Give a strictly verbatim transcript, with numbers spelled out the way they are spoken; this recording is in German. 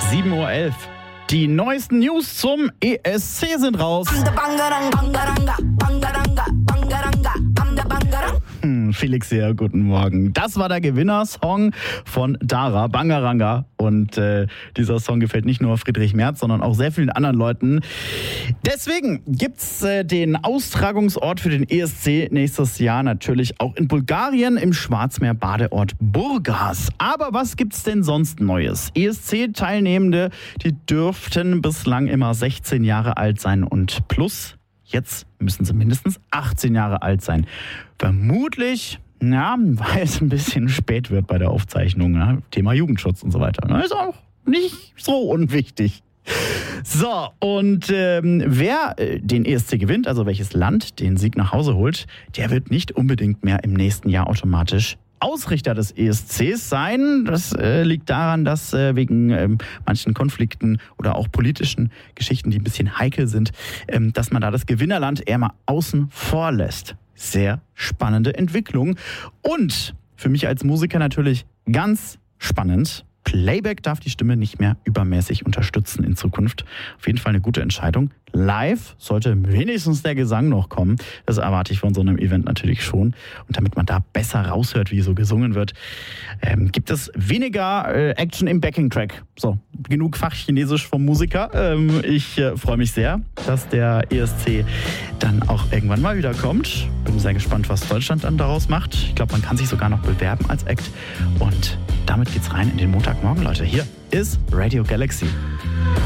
sieben Uhr elf. Die neuesten News zum E S C sind raus. Hm, Felix hier, guten Morgen. Das war der Gewinnersong von Dara, Bangaranga. Und äh, dieser Song gefällt nicht nur Friedrich Merz, sondern auch sehr vielen anderen Leuten. Deswegen gibt's äh, den Austragungsort für den E S C nächstes Jahr natürlich auch in Bulgarien im Schwarzmeer-Badeort Burgas. Aber was gibt's denn sonst Neues? E S C-Teilnehmende, die dürften bislang immer sechzehn Jahre alt sein und plus. Jetzt müssen sie mindestens achtzehn Jahre alt sein. Vermutlich, ja, weil es ein bisschen spät wird bei der Aufzeichnung. Ja, Thema Jugendschutz und so weiter. Ist auch nicht so unwichtig. So, und ähm, wer äh, den E S C gewinnt, also welches Land den Sieg nach Hause holt, der wird nicht unbedingt mehr im nächsten Jahr automatisch Ausrichter des E S Cs sein. Das äh, liegt daran, dass äh, wegen ähm, manchen Konflikten oder auch politischen Geschichten, die ein bisschen heikel sind, ähm, dass man da das Gewinnerland eher mal außen vor lässt. Sehr spannende Entwicklung. Und für mich als Musiker natürlich ganz spannend. Playback darf die Stimme nicht mehr übermäßig unterstützen in Zukunft. Auf jeden Fall eine gute Entscheidung. Live sollte wenigstens der Gesang noch kommen. Das erwarte ich von so einem Event natürlich schon. Und damit man da besser raushört, wie so gesungen wird, ähm, gibt es weniger äh, Action im Backing-Track. So, genug Fachchinesisch vom Musiker. Ähm, ich äh, freue mich sehr, dass der E S C dann auch irgendwann mal wieder kommt. Bin sehr gespannt, was Deutschland dann daraus macht. Ich glaube, man kann sich sogar noch bewerben als Act. Und damit geht's rein in den Montagmorgen, Leute. Hier ist Radio Galaxy.